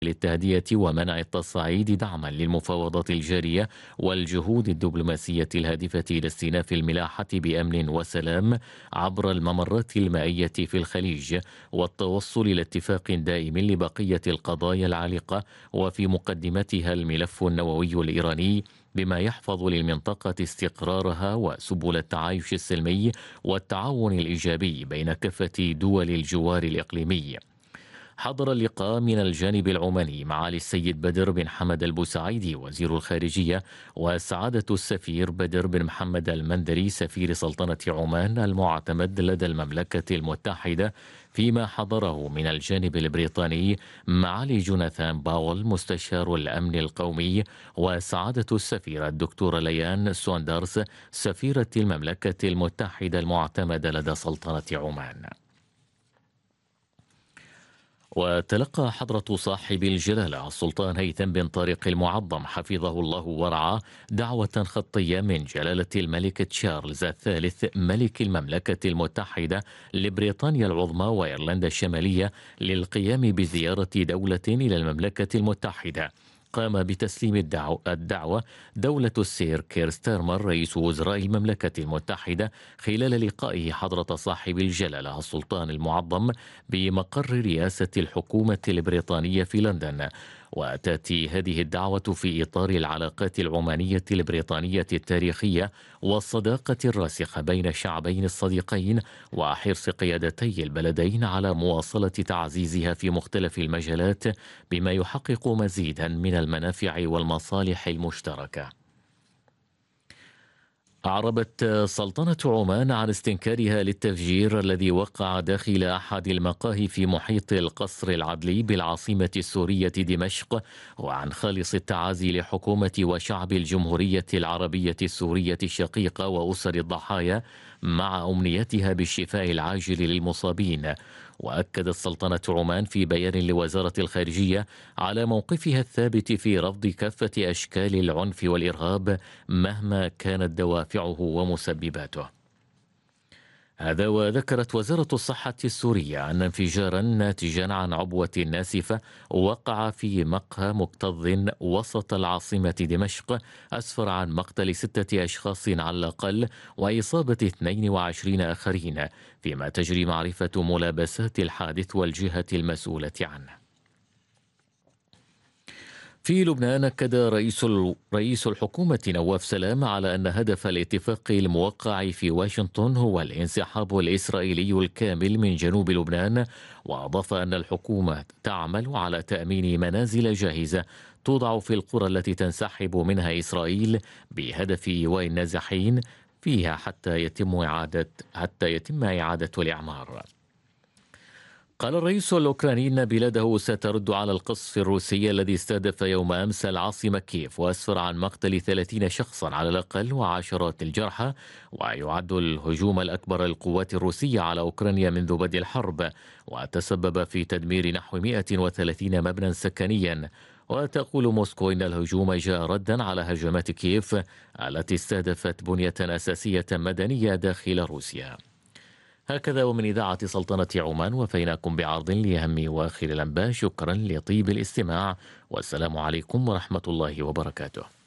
للتهدئة ومنع التصعيد دعما للمفاوضات الجارية والجهود الدبلوماسية الهادفة إلى استئناف الملاحة بأمن وسلام عبر الممرات المائية في الخليج والتوصل إلى اتفاق دائم لبقية القضايا العالقة وفي مقدمتها الملف النووي الإيراني، بما يحفظ للمنطقة استقرارها وسبل التعايش السلمي والتعاون الإيجابي بين كافة دول الجوار الإقليمي. حضر اللقاء من الجانب العماني معالي السيد بدر بن حمد البوسعيدي وزير الخارجية وسعادة السفير بدر بن محمد المندري سفير سلطنة عمان المعتمد لدى المملكة المتحدة، فيما حضره من الجانب البريطاني معالي جوناثان باول مستشار الأمن القومي وسعادة السفيرة الدكتورة ليان سوندرز سفيرة المملكة المتحدة المعتمدة لدى سلطنة عمان. وتلقى حضرة صاحب الجلالة السلطان هيثم بن طارق المعظم حفظه الله ورعاه دعوة خطية من جلالة الملك تشارلز الثالث ملك المملكة المتحدة لبريطانيا العظمى وإيرلندا الشمالية للقيام بزيارة دولة إلى المملكة المتحدة. قام بتسليم الدعوة دولة السير كير ستارمر رئيس وزراء المملكة المتحدة خلال لقائه حضرة صاحب الجلالة السلطان المعظم بمقر رئاسة الحكومة البريطانية في لندن. وتأتي هذه الدعوة في إطار العلاقات العمانية البريطانية التاريخية والصداقة الراسخة بين الشعبين الصديقين وحرص قيادتي البلدين على مواصلة تعزيزها في مختلف المجالات بما يحقق مزيدا من المنافع والمصالح المشتركة. أعربت سلطنة عمان عن استنكارها للتفجير الذي وقع داخل أحد المقاهي في محيط القصر العدلي بالعاصمة السورية دمشق، وعن خالص التعازي لحكومة وشعب الجمهورية العربية السورية الشقيقة وأسر الضحايا، مع أمنيتها بالشفاء العاجل للمصابين. وأكدت سلطنة عمان في بيان لوزارة الخارجية على موقفها الثابت في رفض كافة أشكال العنف والإرهاب مهما كانت دوافعه ومسبباته. هذا وذكرت وزارة الصحة السورية أن انفجارا ناتجا عن عبوة ناسفة وقع في مقهى مكتظ وسط العاصمة دمشق أسفر عن مقتل 6 أشخاص على الأقل وإصابة 22 آخرين، فيما تجري معرفة ملابسات الحادث والجهة المسؤولة عنه. في لبنان أكد رئيس الحكومة نواف سلام على أن هدف الاتفاق الموقع في واشنطن هو الانسحاب الإسرائيلي الكامل من جنوب لبنان، وأضاف أن الحكومة تعمل على تأمين منازل جاهزة توضع في القرى التي تنسحب منها إسرائيل بهدف إيواء النازحين فيها حتى يتم إعادة الإعمار. قال الرئيس الأوكراني أن بلاده سترد على القصف الروسي الذي استهدف يوم أمس العاصمة كييف وأسفر عن مقتل 30 شخصا على الأقل وعشرات الجرحى، ويعد الهجوم الأكبر للقوات الروسية على أوكرانيا منذ بدء الحرب، وتسبب في تدمير نحو 130 مبنى سكنيا. وتقول موسكو إن الهجوم جاء ردا على هجمات كييف التي استهدفت بنية أساسية مدنية داخل روسيا. هكذا ومن إذاعة سلطنة عمان وفيناكم بعرض لأهم وآخر الأنباء. شكرا لطيب الاستماع والسلام عليكم ورحمة الله وبركاته.